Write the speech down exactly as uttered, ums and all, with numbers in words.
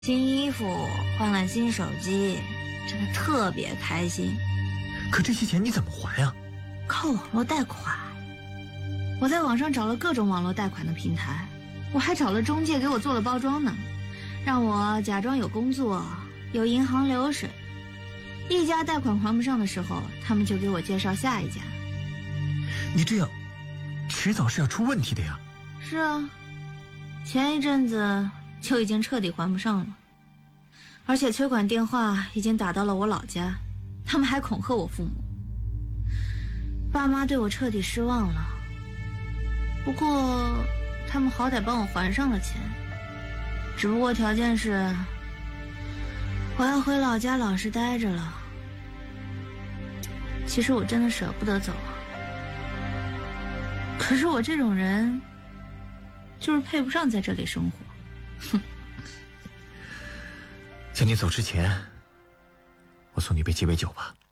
新衣服，换了新手机，真的特别开心。 可这些钱你怎么还啊？ 靠网络贷款。我在网上找了各种网络贷款的平台，我还找了中介给我做了包装呢，让我假装有工作，有银行流水。一家贷款还不上的时候，他们就给我介绍下一家。 你这样，迟早是要出问题的呀。 是啊，前一阵子就已经彻底还不上了，而且催款电话已经打到了我老家，他们还恐吓我父母。爸妈对我彻底失望了，不过他们好歹帮我还上了钱，只不过条件是我要回老家老实待着了。其实我真的舍不得走啊，可是我这种人就是配不上在这里生活。哼， 在你走之前，我送你杯鸡尾酒吧。